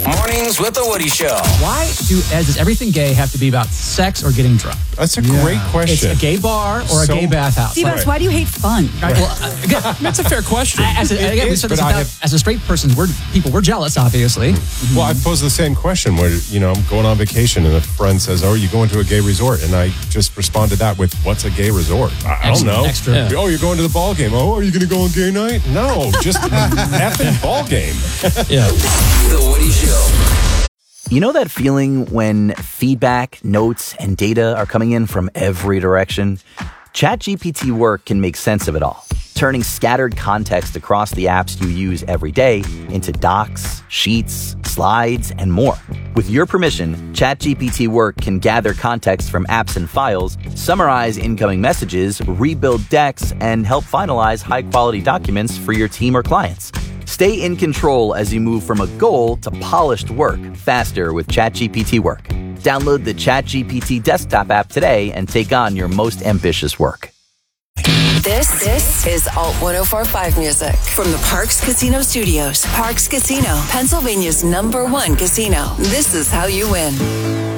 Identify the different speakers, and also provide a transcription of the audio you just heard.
Speaker 1: Mornings with the Woody Show.
Speaker 2: Why does everything gay have to be about sex or getting drunk?
Speaker 3: That's a great question.
Speaker 2: It's a gay bar or a gay bathhouse.
Speaker 4: Steve, why do you hate fun?
Speaker 2: Right, well, again,
Speaker 5: That's a fair question.
Speaker 2: as a straight person, we're jealous, obviously.
Speaker 3: Well, I posed the same question where, I'm going on vacation and a friend says, "Oh, are you going to a gay resort?" And I just responded that with, "What's a gay resort?" I don't know.
Speaker 2: Extra.
Speaker 5: Yeah.
Speaker 3: Oh, you're going to the ball game. Oh, are you going to go on gay night? No, just effing ball game.
Speaker 5: Yeah.
Speaker 1: The Woody Show.
Speaker 6: You know that feeling when feedback, notes, and data are coming in from every direction? ChatGPT Work can make sense of it all, turning scattered context across the apps you use every day into docs, sheets, slides, and more. With your permission, ChatGPT Work can gather context from apps and files, summarize incoming messages, rebuild decks, and help finalize high-quality documents for your team or clients. Stay in control as you move from a goal to polished work faster with ChatGPT Work. Download the ChatGPT desktop app today and take on your most ambitious work.
Speaker 7: This is Alt 1045 music from the Parks Casino Studios. Parks Casino, Pennsylvania's #1 casino. This is how you win.